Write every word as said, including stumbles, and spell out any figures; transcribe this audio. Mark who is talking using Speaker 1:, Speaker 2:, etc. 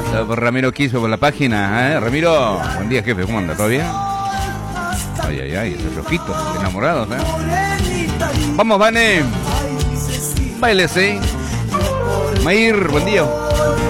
Speaker 1: Ramiro Quiso por la página, ¿eh? Ramiro, buen día, jefe, ¿cómo anda? ¿Todo bien? Ay, ay, ay, esos ojitos enamorados, ¿eh? Vamos, Vane. Báilese. Mair, buen día.